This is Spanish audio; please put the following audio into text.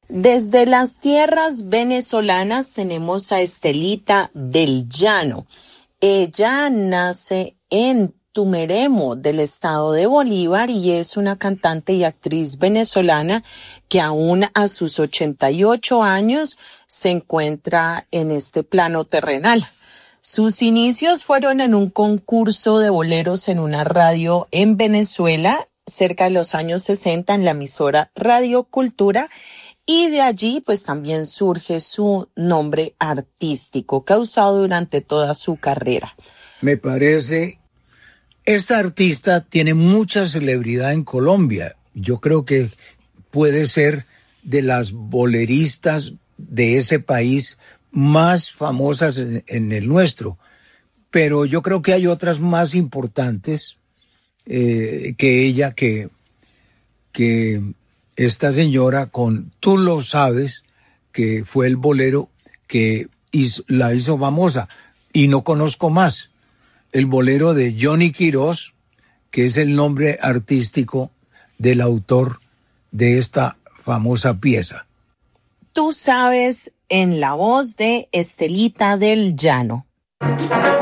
Desde las tierras venezolanas tenemos a Estelita del Llano. Ella nace en Tumeremo, del estado de Bolívar, y es una cantante y actriz venezolana que aún a sus 88 años se encuentra en este plano terrenal. Sus inicios fueron en un concurso de boleros en una radio en Venezuela, cerca de los años 60, en la emisora Radio Cultura, y de allí pues también surge su nombre artístico que ha usado durante toda su carrera. Me parece, esta artista tiene mucha celebridad en Colombia. Yo creo que puede ser de las boleristas de ese país más famosas en el nuestro. Pero yo creo que hay otras más importantes que ella, que esta señora con Tú lo sabes, que fue el bolero que la hizo famosa, y no conozco más. El bolero de Johnny Quirós, que es el nombre artístico del autor de esta famosa pieza. Tú sabes, en la voz de Estelita del Llano.